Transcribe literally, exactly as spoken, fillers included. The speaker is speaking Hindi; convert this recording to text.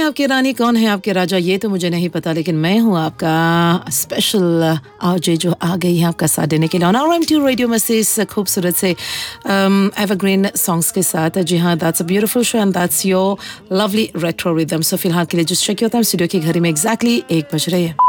आपकी रानी, कौन है आपके राजा, ये तो मुझे नहीं पता, लेकिन मैं हूँ आपका स्पेशल आरजे जो आ गई है आपका साथ देने के लिए ऑन आरएमटी रेडियो में से इस खूबसूरत से एवरग्रीन सॉन्ग्स के साथ। जी हाँ, that's a beautiful show and that's your lovely retro rhythm. सो फिलहाल के लिए just check your time, studio की घड़ी में एग्जैक्टली एक बज रही है।